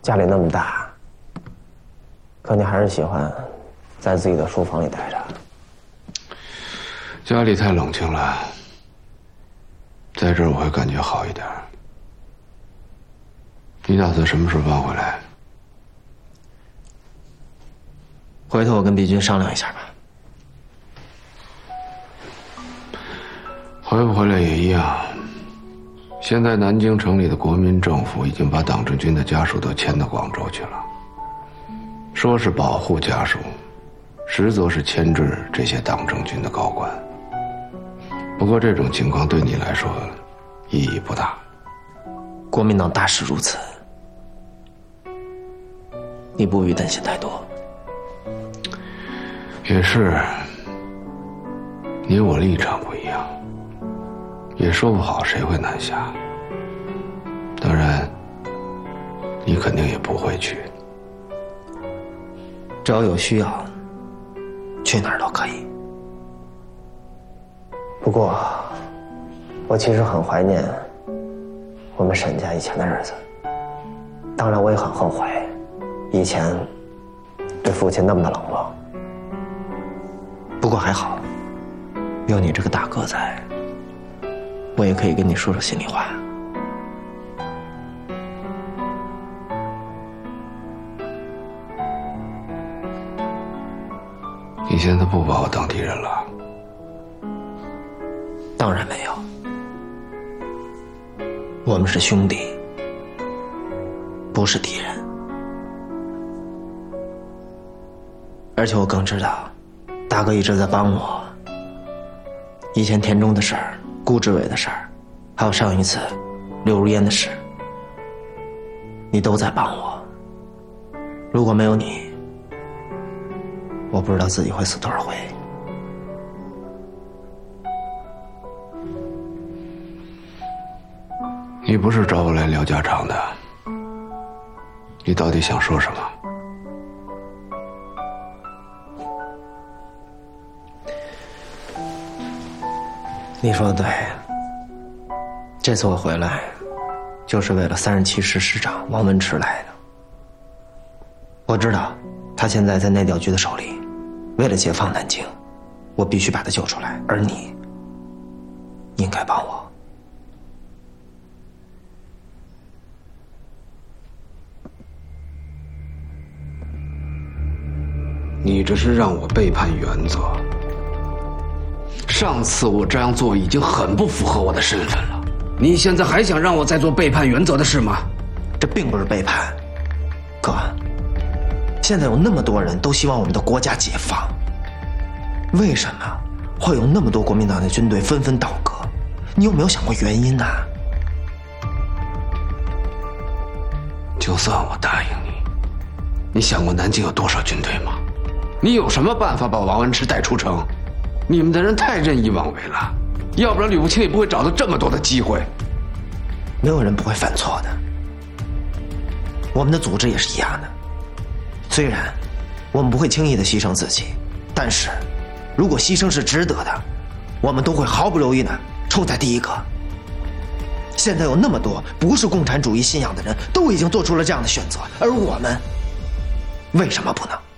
家里那么大，可你还是喜欢在自己的书房里待着。 家里太冷清了，在这儿我会感觉好一点。你打算什么时候搬回来？ 回头我跟毕军商量一下吧。 回不回来也一样。现在南京城里的国民政府已经把党政军的家属都迁到广州去了，说是保护家属，实则是牵制这些党政军的高官。不过这种情况对你来说意义不大。 国民党大势如此，你不必担心太多。 也是，你我立场不一样，也说不好谁会南下。当然，你肯定也不会去。 只要有需要，去哪儿都可以。不过，我其实很怀念我们沈家以前的日子。当然，我也很后悔以前对父亲那么的冷落。不过还好，有你这个大哥在，我也可以跟你说说心里话。 你现在不把我当敌人了？ 当然没有，我们是兄弟，不是敌人。而且我更知道，大哥一直在帮我。以前田中的事儿、顾志伟的事儿，还有上一次刘如烟的事，你都在帮我。如果没有你，我不知道自己会死多少回。 你不是找我来聊家常的，你到底想说什么？ 你说的对，这次我回来，就是为了37师师长王文驰来的。我知道，他现在在内调局的手里，为了解放南京，我必须把他救出来，而你，应该帮我。 你这是让我背叛原则。上次我这样做已经很不符合我的身份了，你现在还想让我再做背叛原则的事吗？ 这并不是背叛，哥。现在有那么多人都希望我们的国家解放，为什么会有那么多国民党的军队纷纷倒戈？你有没有想过原因呢？ 就算我答应你，你想过南京有多少军队吗？你有什么办法把王文驰带出城？你们的人太任意妄为了，要不然吕布清也不会找到这么多的机会。 没有人不会犯错的，我们的组织也是一样的。虽然我们不会轻易的牺牲自己，但是如果牺牲是值得的，我们都会毫不犹豫的冲在第一个。现在有那么多不是共产主义信仰的人都已经做出了这样的选择，而我们为什么不能？